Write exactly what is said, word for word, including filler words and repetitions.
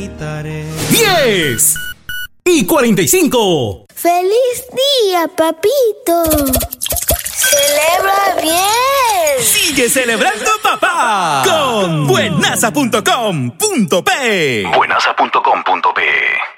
quitaré. diez y cuarenta y cinco. ¡Feliz día, papito! ¡Celebra bien! ¡Sigue celebrando, papá! Con buenaza punto com punto pe. buenaza punto com punto pe